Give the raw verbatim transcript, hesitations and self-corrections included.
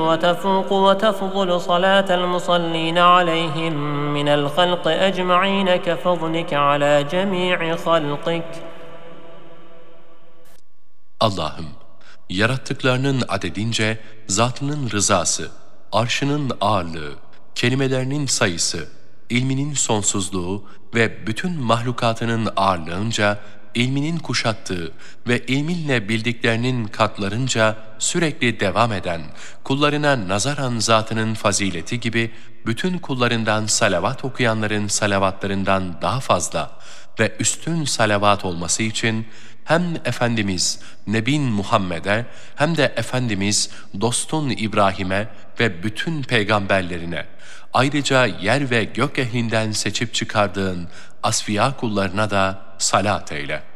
وتفوق وتفضل صلاة المصلين عليهم من الخلق أجمعين كفضلك على جميع خلقك. Allah'ım, yarattıklarının adedince zatının rızası, arşının ağırlığı, kelimelerinin sayısı, ilminin sonsuzluğu ve bütün mahlukatının ağırlığınca, ilminin kuşattığı ve ilminle bildiklerinin katlarınca sürekli devam eden, kullarına nazaran zatının fazileti gibi bütün kullarından salavat okuyanların salavatlarından daha fazla ve üstün salavat olması için hem Efendimiz Nebin Muhammed'e hem de Efendimiz dostun İbrahim'e ve bütün peygamberlerine, ayrıca yer ve gök ehlinden seçip çıkardığın asfiya kullarına da salat eyle.